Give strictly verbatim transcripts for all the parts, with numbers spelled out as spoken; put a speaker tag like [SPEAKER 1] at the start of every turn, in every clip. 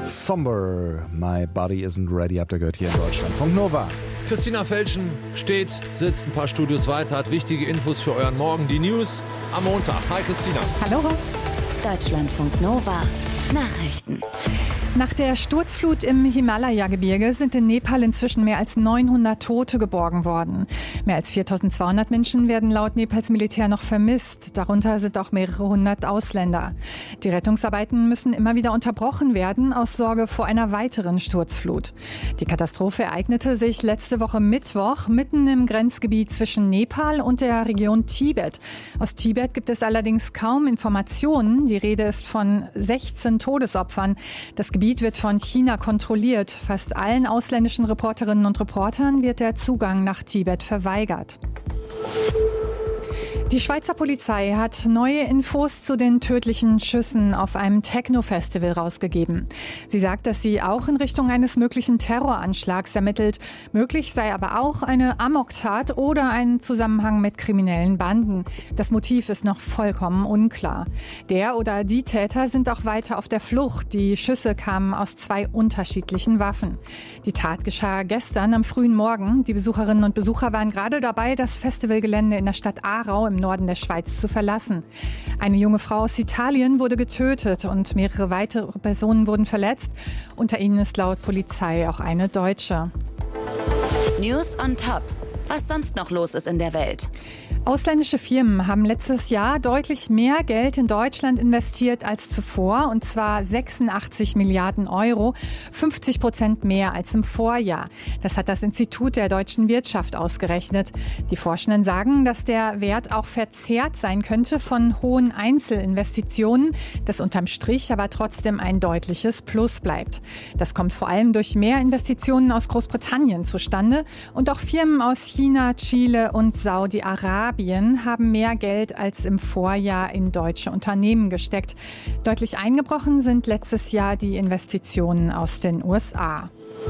[SPEAKER 1] Somber, My Body Isn't Ready, habt ihr gehört hier in Deutschland. Funk Nova.
[SPEAKER 2] Christina Felschen steht, sitzt ein paar Studios weiter, hat wichtige Infos für euren Morgen. Die News am Montag. Hi Christina.
[SPEAKER 3] Hallo.
[SPEAKER 4] Deutschlandfunk Nova. Nachrichten.
[SPEAKER 3] Nach der Sturzflut im Himalaya-Gebirge sind in Nepal inzwischen mehr als neunhundert Tote geborgen worden. Mehr als viertausendzweihundert Menschen werden laut Nepals Militär noch vermisst. Darunter sind auch mehrere hundert Ausländer. Die Rettungsarbeiten müssen immer wieder unterbrochen werden, aus Sorge vor einer weiteren Sturzflut. Die Katastrophe ereignete sich letzte Woche Mittwoch mitten im Grenzgebiet zwischen Nepal und der Region Tibet. Aus Tibet gibt es allerdings kaum Informationen. Die Rede ist von sechzehn Todesopfern. Das Gebiet wird von China kontrolliert. Fast allen ausländischen Reporterinnen und Reportern wird der Zugang nach Tibet verweigert. Die Schweizer Polizei hat neue Infos zu den tödlichen Schüssen auf einem Techno-Festival rausgegeben. Sie sagt, dass sie auch in Richtung eines möglichen Terroranschlags ermittelt. Möglich sei aber auch eine Amoktat oder ein Zusammenhang mit kriminellen Banden. Das Motiv ist noch vollkommen unklar. Der oder die Täter sind auch weiter auf der Flucht. Die Schüsse kamen aus zwei unterschiedlichen Waffen. Die Tat geschah gestern am frühen Morgen. Die Besucherinnen und Besucher waren gerade dabei, das Festivalgelände in der Stadt Aarau im Norden der Schweiz zu verlassen. Eine junge Frau aus Italien wurde getötet und mehrere weitere Personen wurden verletzt. Unter ihnen ist laut Polizei auch eine Deutsche.
[SPEAKER 4] News on top. Was sonst noch los ist in der Welt.
[SPEAKER 3] Ausländische Firmen haben letztes Jahr deutlich mehr Geld in Deutschland investiert als zuvor, und zwar sechsundachtzig Milliarden Euro, fünfzig Prozent mehr als im Vorjahr. Das hat das Institut der deutschen Wirtschaft ausgerechnet. Die Forschenden sagen, dass der Wert auch verzerrt sein könnte von hohen Einzelinvestitionen, das unterm Strich aber trotzdem ein deutliches Plus bleibt. Das kommt vor allem durch mehr Investitionen aus Großbritannien zustande, und auch Firmen aus China, Chile und Saudi-Arabien haben mehr Geld als im Vorjahr in deutsche Unternehmen gesteckt. Deutlich eingebrochen sind letztes Jahr die Investitionen aus den U S A.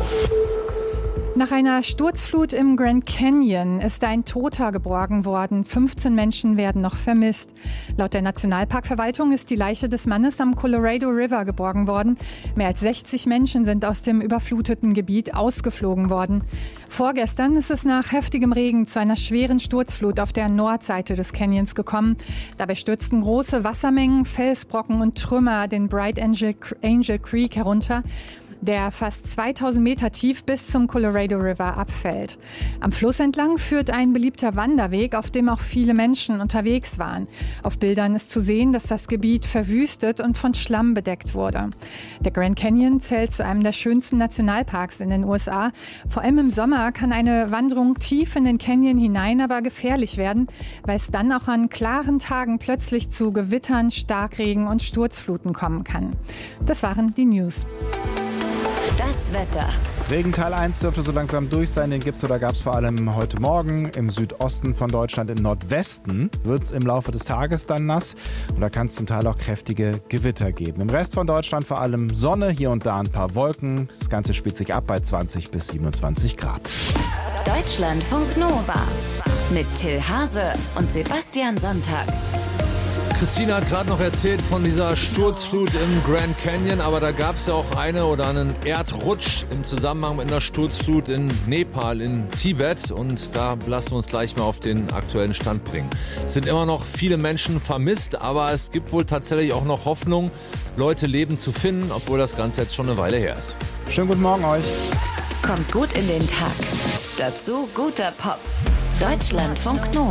[SPEAKER 3] Nach einer Sturzflut im Grand Canyon ist ein Toter geborgen worden. fünfzehn Menschen werden noch vermisst. Laut der Nationalparkverwaltung ist die Leiche des Mannes am Colorado River geborgen worden. Mehr als sechzig Menschen sind aus dem überfluteten Gebiet ausgeflogen worden. Vorgestern ist es nach heftigem Regen zu einer schweren Sturzflut auf der Nordseite des Canyons gekommen. Dabei stürzten große Wassermengen, Felsbrocken und Trümmer den Bright Angel, Angel Creek herunter, der fast zweitausend Meter tief bis zum Colorado River abfällt. Am Fluss entlang führt ein beliebter Wanderweg, auf dem auch viele Menschen unterwegs waren. Auf Bildern ist zu sehen, dass das Gebiet verwüstet und von Schlamm bedeckt wurde. Der Grand Canyon zählt zu einem der schönsten Nationalparks in den U S A. Vor allem im Sommer kann eine Wanderung tief in den Canyon hinein aber gefährlich werden, weil es dann auch an klaren Tagen plötzlich zu Gewittern, Starkregen und Sturzfluten kommen kann. Das waren die News.
[SPEAKER 4] Das Wetter.
[SPEAKER 1] Regen Teil eins dürfte so langsam durch sein. Den gibt es oder gab es vor allem heute Morgen. Im Südosten von Deutschland, im Nordwesten, wird es im Laufe des Tages dann nass. Und da kann es zum Teil auch kräftige Gewitter geben. Im Rest von Deutschland vor allem Sonne, hier und da ein paar Wolken. Das Ganze spielt sich ab bei zwanzig bis siebenundzwanzig Grad.
[SPEAKER 4] Deutschlandfunk Nova. Mit Till Hase und Sebastian Sonntag.
[SPEAKER 2] Christina hat gerade noch erzählt von dieser Sturzflut im Grand Canyon, aber da gab es ja auch eine oder einen Erdrutsch im Zusammenhang mit einer Sturzflut in Nepal, in Tibet, und da lassen wir uns gleich mal auf den aktuellen Stand bringen. Es sind immer noch viele Menschen vermisst, aber es gibt wohl tatsächlich auch noch Hoffnung, Leute lebend zu finden, obwohl das Ganze jetzt schon eine Weile her ist.
[SPEAKER 1] Schönen guten Morgen euch.
[SPEAKER 4] Kommt gut in den Tag. Dazu guter Pop. Deutschlandfunk Nova.